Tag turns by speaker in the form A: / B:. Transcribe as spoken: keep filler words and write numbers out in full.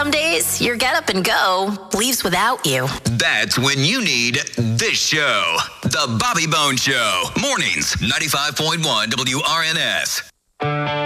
A: some days, your get up and go leaves without you.
B: That's when you need this show. The Bobby Bones Show. Mornings, ninety-five point one W R N S.